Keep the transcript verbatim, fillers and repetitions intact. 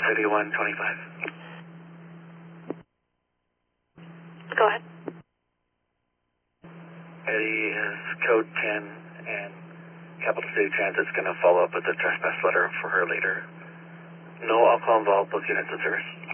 thirty-one twenty-five. Go ahead. Eddie is code ten, and Capital City Transit's going to follow up with a trespass letter for her later. No alcohol involved, both units in service.